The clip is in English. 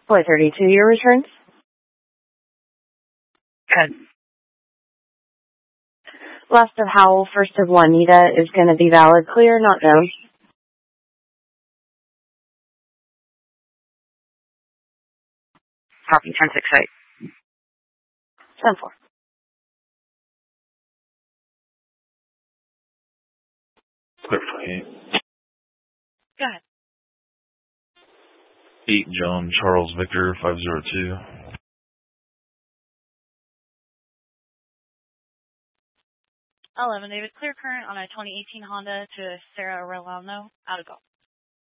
432, your returns? Good. Last of Howell, first of Juanita is going to be valid. Clear, not known. Copy 1068. 10-4. Clear for 8. Go ahead. 8 John Charles Victor 502. 11 David, clear current on a 2018 Honda to Sarah Rolano, out of go.